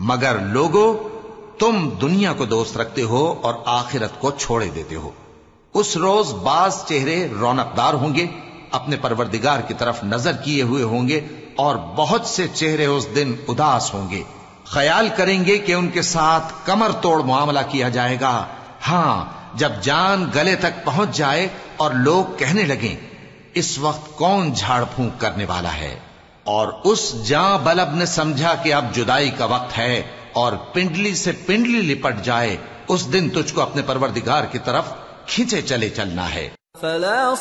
मगर लोगो, तुम दुनिया को दोस्त रखते हो और आखिरत को छोड़े देते हो। उस रोज बाज चेहरे रौनकदार होंगे, अपने परवरदिगार की तरफ नजर किए हुए होंगे, और बहुत से चेहरे उस दिन उदास होंगे। ख्याल करेंगे कि उनके साथ कमर तोड़ मुआमला किया जाएगा। हां, जब जान गले तक पहुंच जाए और लोग कहने लगे, इस वक्त कौन झाड़ फूंक करने वाला है, और उस जां बलब ने समझा कि अब जुदाई का वक्त है और पिंडली से पिंडली लिपट जाए, उस दिन तुझको अपने परवरदिगार की तरफ खींचे चले चलना है।